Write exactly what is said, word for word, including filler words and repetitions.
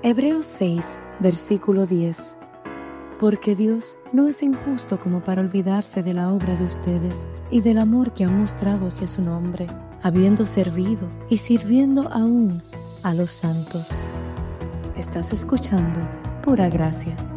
Hebreos seis, versículo diez. Porque Dios no es injusto como para olvidarse de la obra de ustedes y del amor que han mostrado hacia su nombre, habiendo servido y sirviendo aún a los santos. Estás escuchando Pura Gracia.